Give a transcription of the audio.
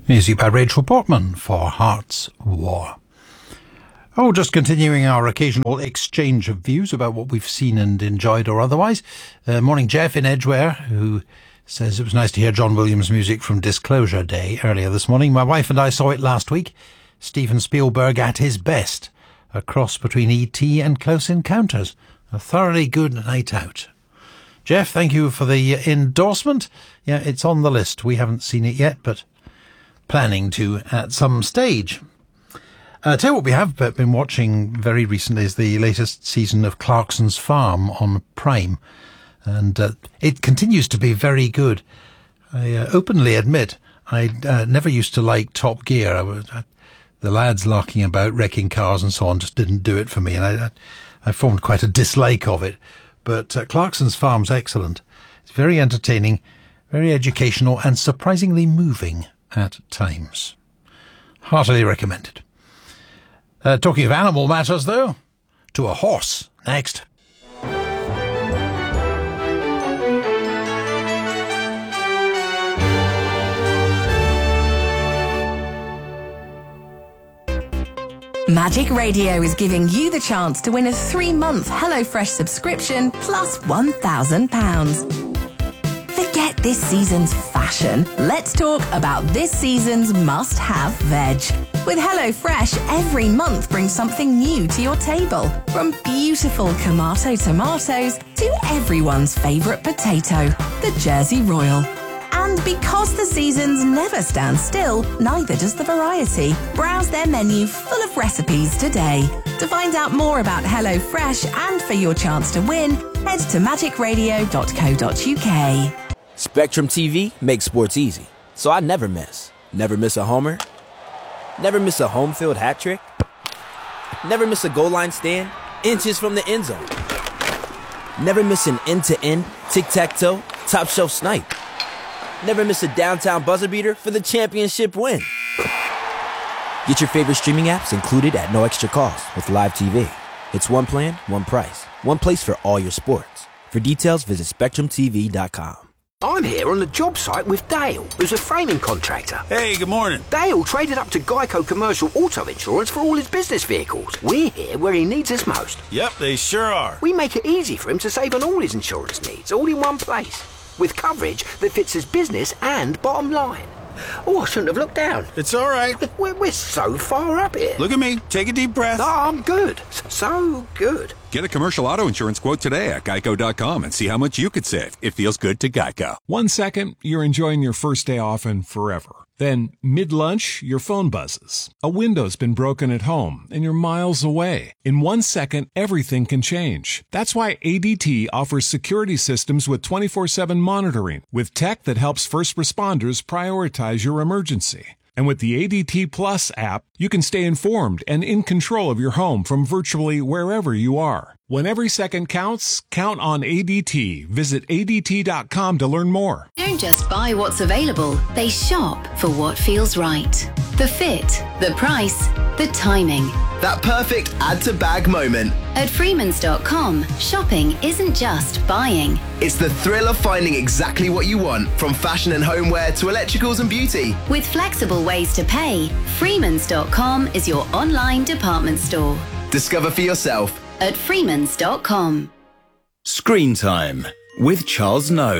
Music by Rachel Portman for Heart's War. Oh, just continuing our occasional exchange of views about what we've seen and enjoyed or otherwise. Morning, Jeff in Edgware, who says it was nice to hear John Williams' music from Disclosure Day earlier this morning. My wife and I saw it last week. Steven Spielberg at his best. A cross between E.T. and Close Encounters. A thoroughly good night out. Jeff, thank you for the endorsement. Yeah, it's on the list. We haven't seen it yet, but planning to at some stage. Tell you what we have been watching very recently is the latest season of Clarkson's Farm on Prime. And it continues to be very good. I openly admit I never used to like Top Gear. The lads larking about, wrecking cars and so on just didn't do it for me. And I formed quite a dislike of it. But Clarkson's Farm's excellent. It's very entertaining, very educational and surprisingly moving at times. Heartily recommended. Talking of animal matters, though, to a horse next. Magic Radio is giving you the chance to win a 3-month HelloFresh subscription plus £1,000. Forget this season's fashion. Let's talk about this season's must-have veg. With HelloFresh, every month brings something new to your table. From beautiful Kamado tomatoes to everyone's favourite potato, the Jersey Royal. And because the seasons never stand still, neither does the variety. Browse their menu full of recipes today. To find out more about HelloFresh and for your chance to win, head to magicradio.co.uk. Spectrum TV makes sports easy, so I never miss. Never miss a homer. Never miss a home field hat trick. Never miss a goal line stand, inches from the end zone. Never miss an end-to-end, tic-tac-toe, top-shelf snipe. Never miss a downtown buzzer beater for the championship win. Get your favorite streaming apps included at no extra cost with Live TV. It's one plan, one price, one place for all your sports. For details, visit SpectrumTV.com. I'm here on the job site with Dale, who's a framing contractor. Hey, good morning. Dale traded up to Geico Commercial Auto Insurance for all his business vehicles. We're here where he needs us most. Yep, they sure are. We make it easy for him to save on all his insurance needs, all in one place, with coverage that fits his business and bottom line. Oh, I shouldn't have looked down. It's all right. We're so far up here. Look at me. Take a deep breath. Oh, I'm good. So good. Get a commercial auto insurance quote today at geico.com and see how much you could save. It feels good to Geico. 1 second, you're enjoying your first day off and forever. Then, mid-lunch, your phone buzzes. A window's been broken at home, and you're miles away. In 1 second, everything can change. That's why ADT offers security systems with 24/7 monitoring, with tech that helps first responders prioritize your emergency. And with the ADT Plus app, you can stay informed and in control of your home from virtually wherever you are. When every second counts, count on ADT. Visit ADT.com to learn more. Don't just buy what's available, they shop for what feels right. The fit, the price, the timing. That perfect add-to-bag moment. At Freemans.com, shopping isn't just buying. It's the thrill of finding exactly what you want, from fashion and homeware to electricals and beauty. With flexible ways to pay, Freemans.com is your online department store. Discover for yourself at Freemans.com. Screen Time with Charles Noe.